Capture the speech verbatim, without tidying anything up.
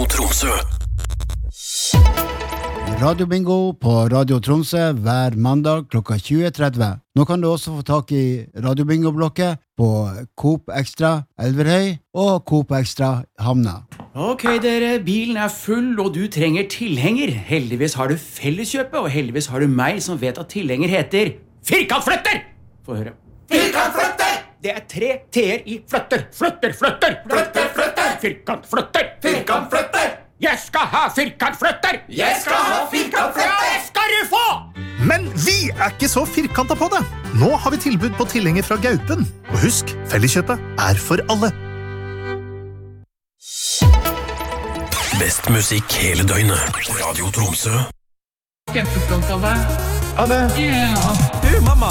Radio Tromsø. Radio Bingo på Radio Tromsø hver mandag klokka tjue tretti. Nå kan du også få tak i Radio Bingo-blokket på Coop Extra Elverhøy og Coop Extra Hamna. Ok dere, bilen er full og du trenger tilhenger. Heldigvis har du Felleskjøpet, og heldigvis har du meg som vet at tilhenger heter Firkantflytter! Få høre. Firkantflytter! Det er tre T-er i flytter. Flytter, flytter! Flytter, flytter! Firkantflytter! Firkantflytter! Jeg skal ha firkantflytter! Jeg skal ha firkantflytter! Ja, det skal du få! Men vi er ikke så firkantet på det. Nå har vi tilbud på tilhenger fra Gaupen. Og husk, Felleskjøpet er for alle. Best musikk hele døgnet. Radio Tromsø. Kjempestolt av deg. Ja, det. Yeah. Du, mamma.